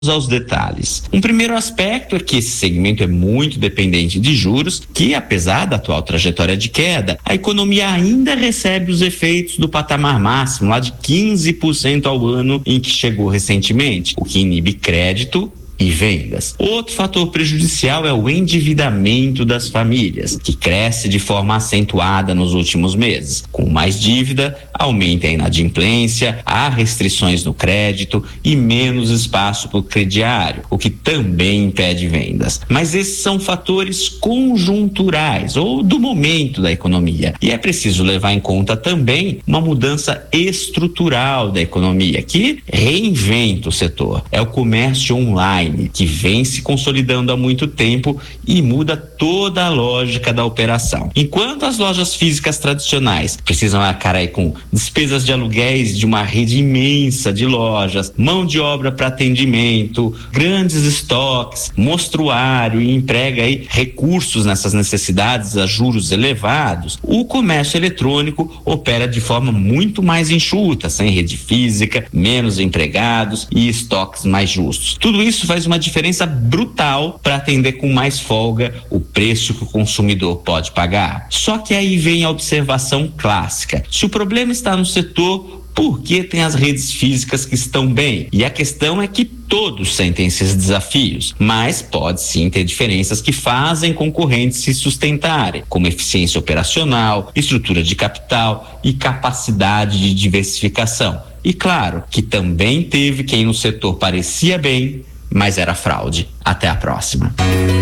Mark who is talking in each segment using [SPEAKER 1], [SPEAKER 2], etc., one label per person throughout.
[SPEAKER 1] aos detalhes. Um primeiro aspecto é que esse segmento é muito dependente de juros, que apesar da atual trajetória de queda, a economia ainda recebe os efeitos do patamar máximo, lá de 15% ao ano em que chegou recentemente, o que inibe crédito e vendas. Outro fator prejudicial é o endividamento das famílias, que cresce de forma acentuada nos últimos meses. Com mais dívida, aumenta a inadimplência, há restrições no crédito e menos espaço para o crediário, o que também impede vendas. Mas esses são fatores conjunturais ou do momento da economia. E é preciso levar em conta também uma mudança estrutural da economia, que reinventa o setor. É o comércio online, que vem se consolidando há muito tempo e muda toda a lógica da operação. Enquanto as lojas físicas tradicionais precisam arcar aí com despesas de aluguéis de uma rede imensa de lojas, mão de obra para atendimento, grandes estoques, mostruário e emprega aí recursos nessas necessidades a juros elevados, o comércio eletrônico opera de forma muito mais enxuta, sem rede física, menos empregados e estoques mais justos. Tudo isso faz uma diferença brutal para atender com mais folga o preço que o consumidor pode pagar. Só que aí vem a observação clássica: se o problema está no setor, por que tem as redes físicas que estão bem? E a questão é que todos sentem esses desafios, mas pode sim ter diferenças que fazem concorrentes se sustentarem, como eficiência operacional, estrutura de capital e capacidade de diversificação. E claro que também teve quem no setor parecia bem, mas era fraude. Até a próxima.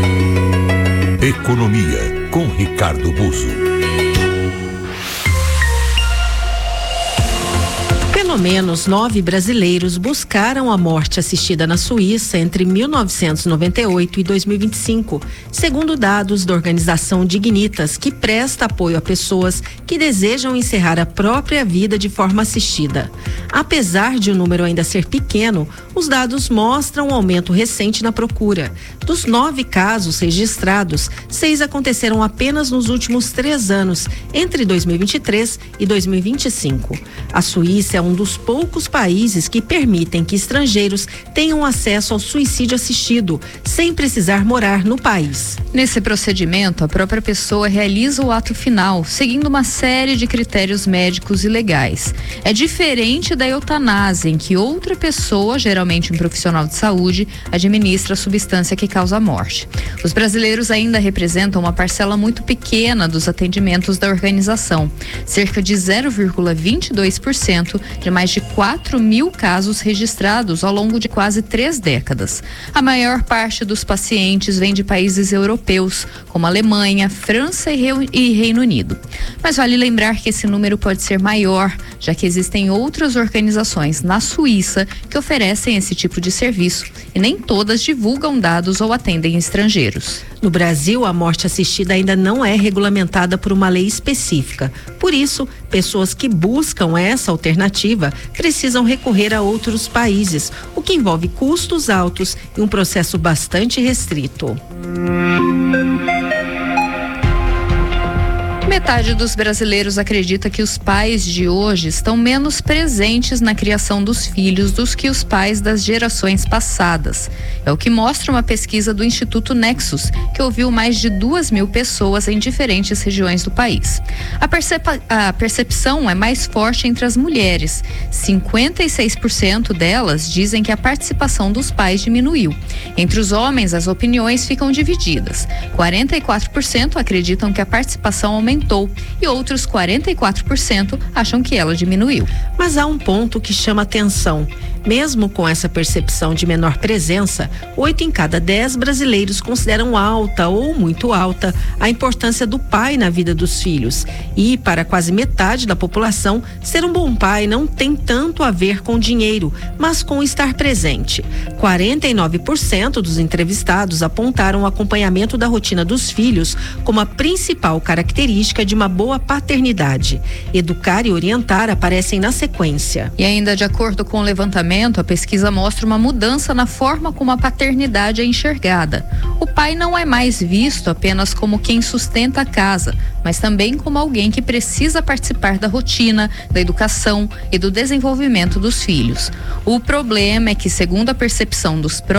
[SPEAKER 2] Economia, com Ricardo Busso.
[SPEAKER 3] Pelo menos 9 brasileiros buscaram a morte assistida na Suíça entre 1998 e 2025, segundo dados da organização Dignitas, que presta apoio a pessoas que desejam encerrar a própria vida de forma assistida. Apesar de o número ainda ser pequeno, os dados mostram um aumento recente na procura. Dos 9 casos registrados, 6 aconteceram apenas nos últimos 3 anos, entre 2023 e 2025. A Suíça é um dos poucos países que permitem que estrangeiros tenham acesso ao suicídio assistido, sem precisar morar no país.
[SPEAKER 4] Nesse procedimento, a própria pessoa realiza o ato final, seguindo uma série de critérios médicos e legais. É diferente da eutanásia, em que outra pessoa, geralmente um profissional de saúde, administra a substância que causa a morte. Os brasileiros ainda representam uma parcela muito pequena dos atendimentos da organização, cerca de 0,22% de mais de 4.000 casos registrados ao longo de quase 3 décadas. A maior parte dos pacientes vem de países europeus, como Alemanha, França e Reino Unido. Mas vale lembrar que esse número pode ser maior, já que existem outras organizações na Suíça que oferecem esse tipo de serviço e nem todas divulgam dados ou atendem estrangeiros.
[SPEAKER 3] No Brasil, a morte assistida ainda não é regulamentada por uma lei específica. Por isso, pessoas que buscam essa alternativa precisam recorrer a outros países, o que envolve custos altos e um processo bastante restrito.
[SPEAKER 4] Metade dos brasileiros acredita que os pais de hoje estão menos presentes na criação dos filhos do que os pais das gerações passadas. É o que mostra uma pesquisa do Instituto Nexus, que ouviu mais de 2.000 pessoas em diferentes regiões do país. A percepção é mais forte entre as mulheres. 56% delas dizem que a participação dos pais diminuiu. Entre os homens, as opiniões ficam divididas. 44% acreditam que a participação aumentou e outros 44% acham que ela diminuiu.
[SPEAKER 3] Mas há um ponto que chama atenção. Mesmo com essa percepção de menor presença, 8 em cada 10 brasileiros consideram alta ou muito alta a importância do pai na vida dos filhos. E, para quase metade da população, ser um bom pai não tem tanto a ver com dinheiro, mas com estar presente. 49% dos entrevistados apontaram o acompanhamento da rotina dos filhos como a principal característica característica de uma boa paternidade. Educar e orientar aparecem na sequência.
[SPEAKER 4] E ainda de acordo com o levantamento, a pesquisa mostra uma mudança na forma como a paternidade é enxergada. O pai não é mais visto apenas como quem sustenta a casa, mas também como alguém que precisa participar da rotina, da educação e do desenvolvimento dos filhos. O problema é que, segundo a percepção dos